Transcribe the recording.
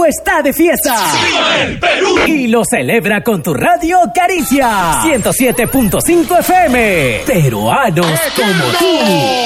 está de fiesta. ¡Viva el Perú! Y lo celebra con tu radio Caricia 107.5 FM. Peruanos como tú.